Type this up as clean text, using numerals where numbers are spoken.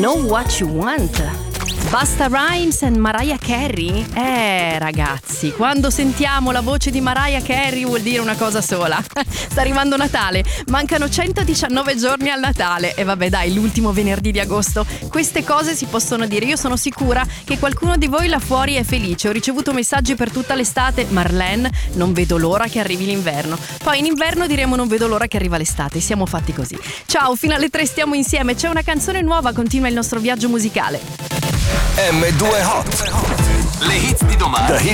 Know What You Want. Busta Rhymes e Mariah Carey? Ragazzi, quando sentiamo la voce di Mariah Carey vuol dire una cosa sola. Sta arrivando Natale, mancano 119 giorni al Natale. E vabbè dai, l'ultimo venerdì di agosto. Queste cose si possono dire. Io sono sicura che qualcuno di voi là fuori è felice. Ho ricevuto messaggi per tutta l'estate. Marlene, non vedo l'ora che arrivi l'inverno. Poi in inverno diremo non vedo l'ora che arriva l'estate. Siamo fatti così. Ciao, fino alle 3 stiamo insieme. C'è una canzone nuova, continua il nostro viaggio musicale. M2 Hot. Le hits di domani.